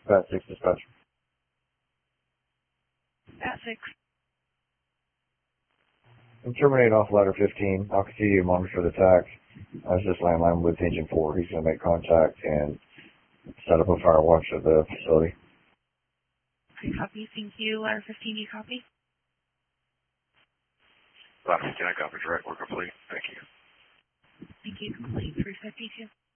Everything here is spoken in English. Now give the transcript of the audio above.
Pat 6 dispatch. Pat 6. I'm terminating off ladder 15. I'll continue to monitor the tax. That's just landline with engine 4. He's going to make contact and set up a fire watch at the facility. I copy. Thank you. Ladder 15, you copy? Ladder 15, I copy. Direct work complete. Thank you. Thank you. Complete 352.